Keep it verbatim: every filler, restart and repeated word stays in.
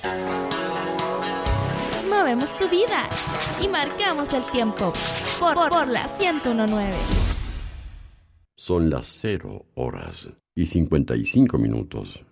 Movemos tu vida y marcamos el tiempo por, por, por la ciento uno punto nueve. Son las cero horas y cincuenta y cinco minutos.